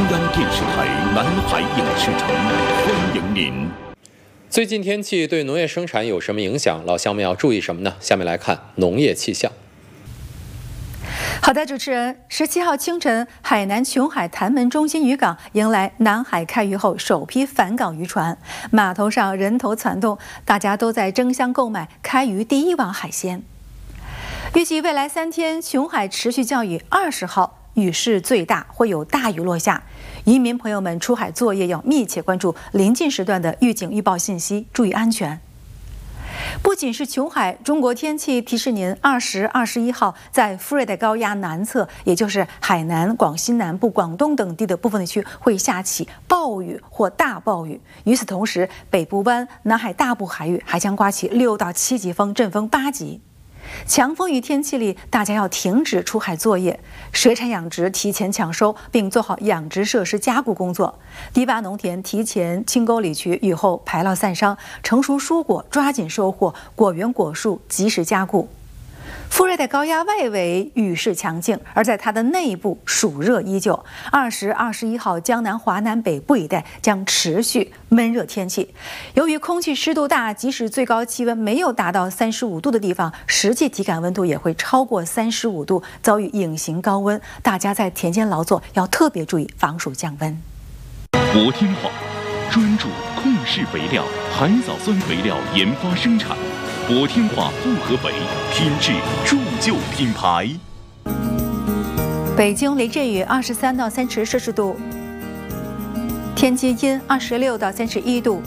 央电视台南海影视城欢迎您。 最近天气对农业生产有什么影响？老乡们要注意什么呢？下面来看农业气象。 好的，主持人，17号清晨，海南琼海潭门中心渔港迎来南海开渔后首批返港渔船，码头上人头攒动，大家都在争相购买开渔第一网海鲜。预计未来3天，琼海持续降雨，20号雨势最大，会有大雨落下。渔民朋友们出海作业要密切关注临近时段的预警预报信息，注意安全。不仅是琼海，中国天气提示您，20、21号在副热带高压南侧，也就是海南、广西南部、广东等地的部分地区会下起暴雨或大暴雨。与此同时，北部湾、南海大部海域还将刮起6到7级风，阵风8级。强风雨天气里，大家要停止出海作业，水产养殖提前抢收，并做好养殖设施加固工作。低洼农田提前清沟理渠，雨后排涝散伤。成熟蔬果抓紧收获，果园果树及时加固。副热带高压外围雨势强劲，而在它的内部暑热依旧。20、21号江南、华南北部一带将持续闷热天气。由于空气湿度大，即使最高气温没有达到35度的地方，实际体感温度也会超过35度，遭遇隐形高温。大家在田间劳作要特别注意防暑降温。 国天化专注控室肥料、海藻酸肥料研发生产。国天化复合肥，品质铸就品牌。 北京雷阵雨23到30摄氏度，天津阴26到31度，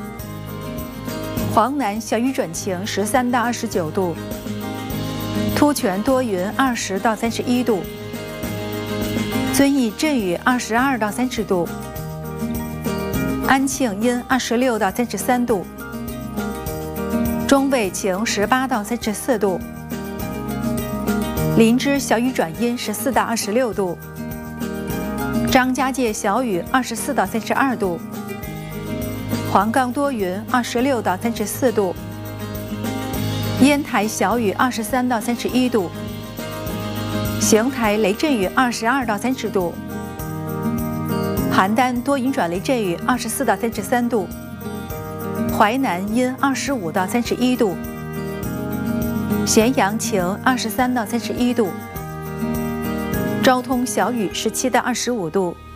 黄南小雨转晴13到29度，突泉多云20到31度，遵义阵雨22到30度，安庆阴26到33度。中卫晴18到34度，林芝小雨转阴14到26度，张家界小雨24到32度，黄冈多云26到34度，烟台小雨23到31度，邢台雷阵雨22到30度，邯郸多云转雷阵雨24到33度。淮南阴25到31度，咸阳晴23到31度，昭通小雨17到25度，